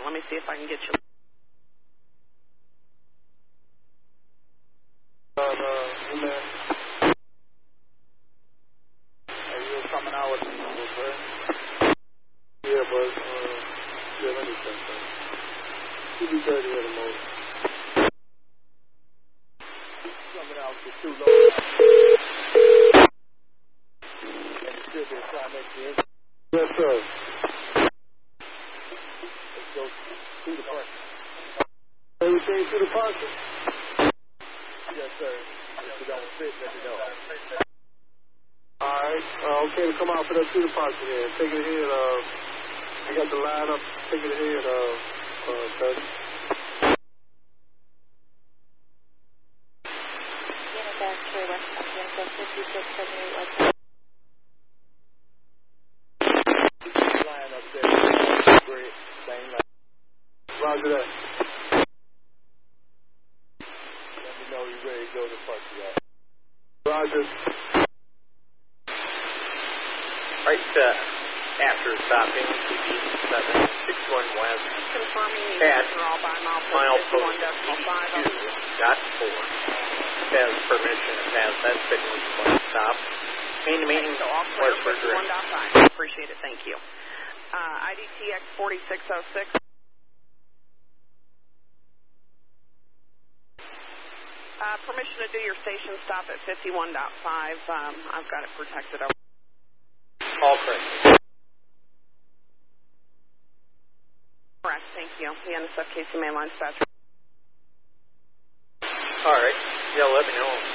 second. Let me see if I can get you. You were coming out with me, sir? Yeah, but, let me check, sir. 230 at the most. Coming out with too low. And it should be a try next year. Yes, sir. Let's go through the park. Everything through the parking? Yes, sir. If you don't fit, let me know. Alright, okay to come out for that through the parking here. Take it ahead, I got the line up. Take it ahead, sir. Line up there. Great. Same line. Roger that. Let me know you're ready to go to park you out. Roger. Right, after stopping TV 761 West, Confirming at these are all by milepost 51.50. 2.4. Has permission to pass that signal point stop. Meaning, So all clear West for Virginia. 51.5. Appreciate it. Thank you. IDTX 4606. Permission to do your station stop at 51.5. I've got it protected over. All correct. Correct. Thank you. The NSF Casey Mainline dispatcher. All right. Yeah, let me know.